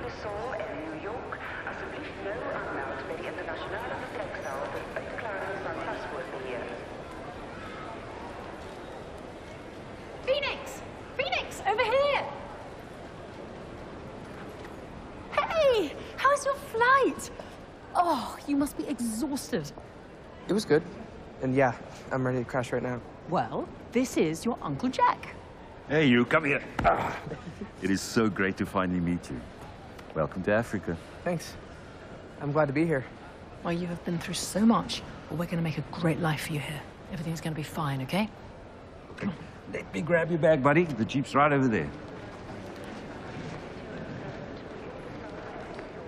tussen Seoul en New York. Alsjeblieft nul aanmeld bij de internationale vertrekzaal voor uitklaring van paspoortbeheer. Phoenix! Phoenix, over here! Hey! How's your flight? Oh, you must be exhausted. It was good. And yeah, I'm ready to crash right now. Well, this is your Uncle Jack. Hey, you, come here. It is so great to finally meet you. Welcome to Africa. Thanks. I'm glad to be here. Well, you have been through so much, but we're going to make a great life for you here. Everything's going to be fine, okay? Let me grab your bag, buddy. The Jeep's right over there.